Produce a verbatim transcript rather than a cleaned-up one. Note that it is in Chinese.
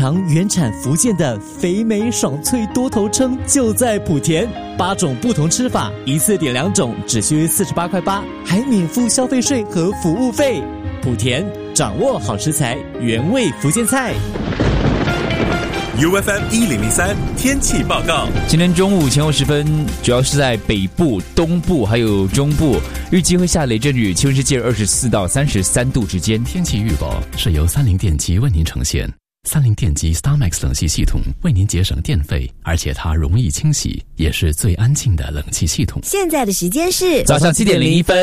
尝原产福建的肥美爽脆多头称就在莆田，八种不同吃法，一次点两种，只需四十八块八，还免付消费税和服务费。莆田，掌握好食材，原味福建菜。 U F M 一零零三天气报告。 今天中午前后时分，主要是在北部、东部还有中部，预计会下雷阵雨，气温是介于二十四到三十三度之间。 天气预报是由三菱电机为您呈现。三菱电机 StarMax 冷气系统为您节省电费，而且它容易清洗，也是最安静的冷气系统。 现在的时间是早上七点零一分。